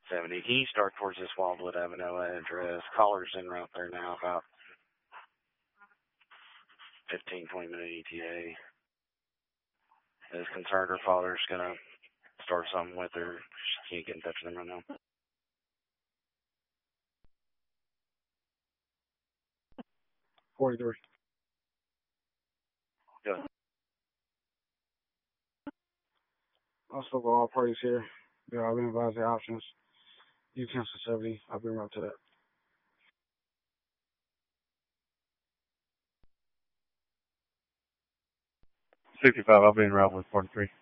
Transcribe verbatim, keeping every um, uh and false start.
seventy. Can you start towards this Wildwood Avenue address? Caller's en route there now, about fifteen, twenty minute E T A. Is concerned her father's going to start something with her. She can't get in touch with him right now. forty-three. Good. I spoke with all parties here. Yeah, I've been advised the options. You cancel seventy. I'll bring up to that. sixty-five, I'll be en route with forty-three.